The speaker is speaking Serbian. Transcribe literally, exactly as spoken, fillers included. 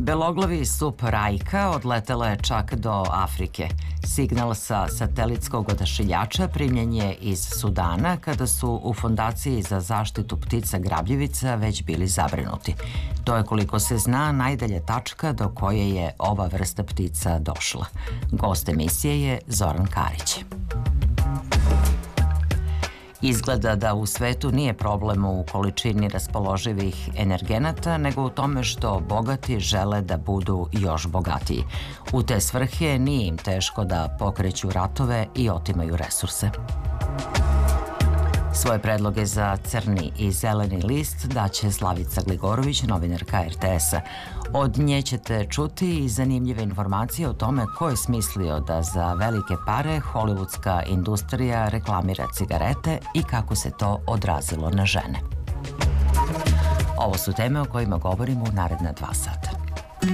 Beloglavi sup Rajka odletela je čak do Afrike. Signal sa satelitskog odašiljača primljen je iz Sudana kada su u Fondaciji za zaštitu ptica grabljivica već bili zabrinuti. To je, koliko se zna, najdalje tačka do koje je ova vrsta ptica došla. Gost emisije je Zoran Karić. Izgleda da u svetu nije problem u količini raspoloživih energenata, nego u tome što bogati žele da budu još bogatiji. U te svrhe nije im teško da pokreću ratove i otimaju resurse. Svoje predloge za crni i zeleni list daće Slavica Gligorović, novinarka er te es-a. Od nje ćete čuti i zanimljive informacije o tome ko je smislio da za velike pare hollywoodska industrija reklamira cigarete i kako se to odrazilo na žene. Ovo su teme o kojima govorimo u naredna dva sata.